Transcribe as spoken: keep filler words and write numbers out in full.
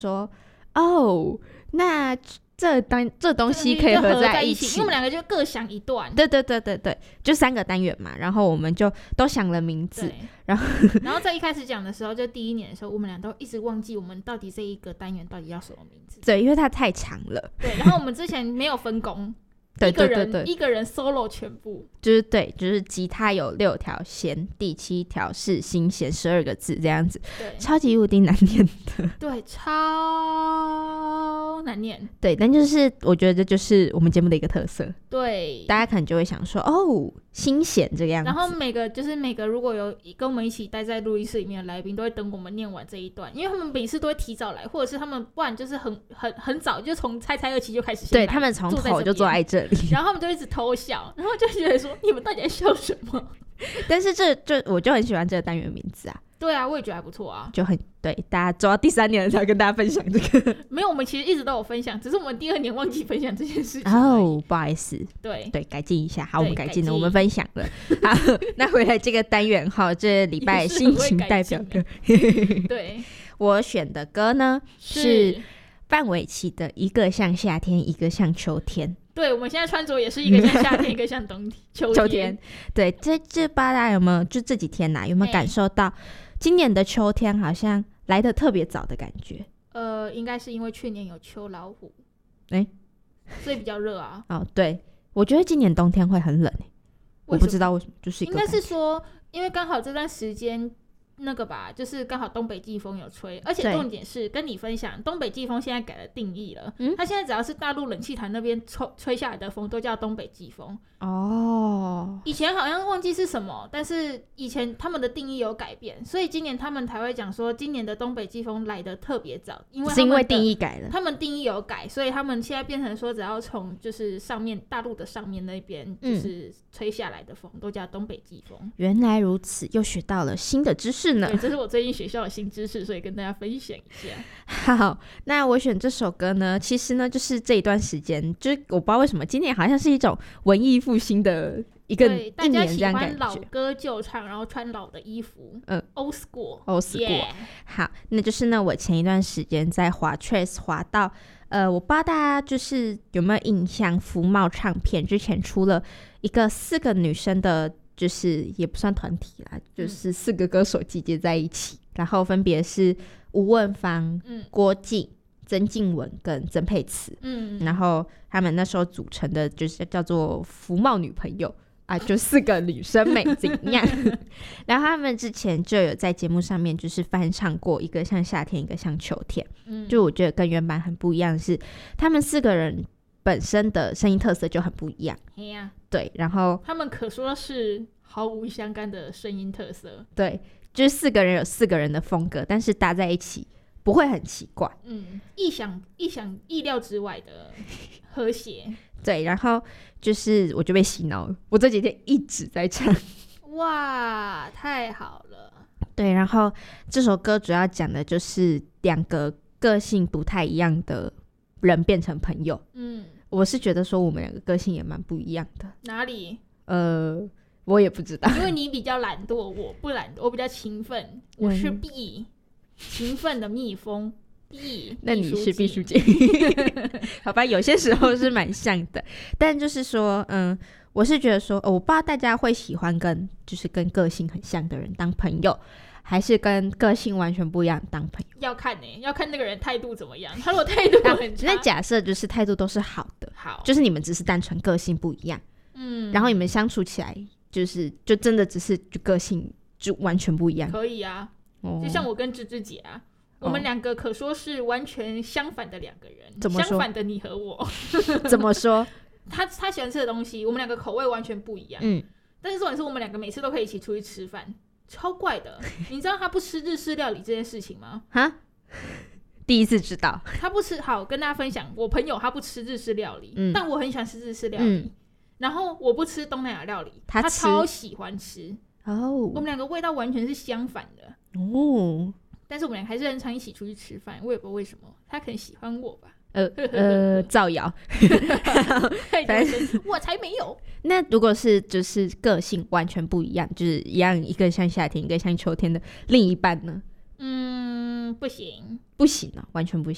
说哦，那这单这东西可以合在一起， 因为我们两个就各想一段。 对对对对对，就三个单元嘛，然后我们就都想了名字，然后然后在一开始讲的时候，就第一年的时候，我们俩都一直忘记我们到底这一个单元到底要什么名字。 对，因为它太长了。 对，然后我们之前没有分工。对对对对，一个人 solo 全部， 就是对，就是吉他有六条弦，第七条是新弦，十二个字这样子， 对， 超级无敌难念的， 对，超难念， 对，但就是我觉得这就是我们节目的一个特色， 对， 大家可能就会想说，哦，新弦这个样子， 然后每个就是每个如果有跟我们一起待在录音室里面的来宾，都会等我们念完这一段，因为他们每次都会提早来，或者是他们不然就是很很很早就从猜猜二期就开始先来， 对，他们从头就坐在这里， 然后他们就一直偷笑，然后就觉得说你们到底在笑什么？ 但是这就我就很喜欢这个单元名字啊。 对啊，我也觉得还不错啊， 就很对，大家走到第三年了才跟大家分享这个。 没有，我们其实一直都有分享，只是我们第二年忘记分享这件事情。 哦，不好意思， 对对，改进一下。好，我们改进了，我们分享了。好，那回来这个单元哈，这礼拜心情代表歌。 对， 我选的歌呢是范玮琪的《一个像夏天，一个像秋天》。 对，我们现在穿着也是一个像夏天，一个像冬天、秋天。 秋天，对，这这八大家有没有？就这几天呐、啊，有没有感受到今年的秋天好像来得特别早的感觉？ 呃，应该是因为去年有秋老虎， 哎、 欸，所以比较热啊。 哦，对，我觉得今年冬天会很冷、欸，我不知道为什么，就是一个应该是说，因为刚好这段时间。那个吧，就是刚好东北季风有吹，而且重点是跟你分享，东北季风现在改了定义了，嗯，它现在只要是大陆冷气团那边吹吹下来的风，都叫东北季风。哦，以前好像忘记是什么，但是以前他们的定义有改变，所以今年他们才会讲说，今年的东北季风来得特别早，因为是因为定义改了， 他们定义有改，所以他们现在变成说，只要从就是上面大陆的上面那边就是吹下来的风，嗯、都叫东北季风。 原来如此，又学到了新的知识。 对，这是我最近学校的新知识，所以跟大家分享一下。 好，那我选这首歌呢，其实呢，就是这一段时间，就是我不知道为什么今年好像是一种文艺复兴的一个一大家喜欢老歌旧唱，然后穿老的衣服， 嗯 ，old school，old school。Yeah. 好，那就是呢，我前一段时间在滑 Trace 滑到，呃，我不知道大家就是有没有印象，福茂唱片之前出了一个四个女生的。就是也不算团体啦，就是四个歌手集结在一起，嗯、然后分别是吴汶芳、嗯、郭静、曾静雯跟曾沛慈，嗯，然后他们那时候组成的就是叫做福茂女朋友啊，就四个女生美怎样？然后他们之前就有在节目上面就是翻唱过一个像夏天，一个像秋天，嗯，就我觉得跟原版很不一样的是，他们四个人本身的声音特色就很不一样， 啊、 对，然后他们可说是毫无相干的声音特色， 对，就是四个人有四个人的风格，但是搭在一起不会很奇怪， 嗯，意想意想意料之外的和谐， 对，然后就是我就被洗脑了，我这几天一直在唱， 哇，太好了， 对，然后这首歌主要讲的就是两个个性不太一样的人变成朋友，嗯，我是觉得说我们两个个性也蛮不一样的， 哪里？ 呃。我也不知道， 因为你比较懒惰，我不懒惰，我比较勤奋，我是 B、嗯、勤奋的蜜蜂 B， 那你是毕书尽好吧，有些时候是蛮像的但就是说嗯，我是觉得说、哦、我不知道大家会喜欢跟就是跟个性很像的人当朋友，还是跟个性完全不一样当朋友， 要看呢、欸，要看那个人态度怎么样。他如果态度很差， 那假设就是态度都是好的， 好， 就是你们只是单纯个性不一样，嗯，然后你们相处起来就是就真的只是就个性就完全不一样， 可以啊，哦、就像我跟芝芝姐啊，哦、我们两个可说是完全相反的两个人， 怎么说？ 相反的你和我， 怎么说？ 他他喜欢吃的东西，我们两个口味完全不一样，嗯，但是重点是我们两个每次都可以一起出去吃饭，超怪的。你知道他不吃日式料理这件事情吗？哈， 第一次知道。 他不吃，好跟大家分享，我朋友他不吃日式料理，嗯、但我很喜欢吃日式料理。嗯，然后我不吃东南亚料理，他, 他超喜欢吃哦。我们两个味道完全是相反的哦，但是我们俩还是很常一起出去吃饭，我也不知道为什么，他可能喜欢我吧。 呃呃，造谣， 反正我才没有。 那如果是就是个性完全不一样，就是一样一个像夏天，一个像秋天的另一半呢？ 嗯，不行， 不行啊，完全不